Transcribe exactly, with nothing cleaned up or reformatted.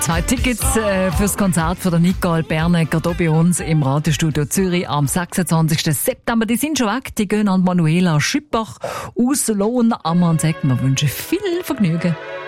Zwei Tickets äh, fürs Konzert von der Nicole Bernecker hier bei uns im Radiostudio Zürich am sechsundzwanzigsten September. Die sind schon weg, die gehen an Manuela Schüppach aus Lohn. Ammann sagt, wir wünschen viel Vergnügen.